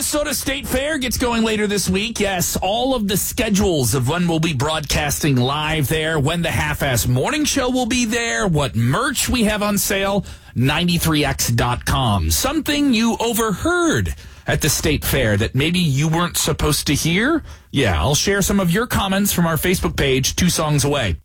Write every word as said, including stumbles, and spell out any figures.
Minnesota State Fair gets going later this week. Yes, all of the schedules of when we'll be broadcasting live there, when the Half-Ass Morning Show will be there, what merch we have on sale, ninety-three X dot com. Something you overheard at the State Fair that maybe you weren't supposed to hear? Yeah, I'll share some of your comments from our Facebook page two songs away.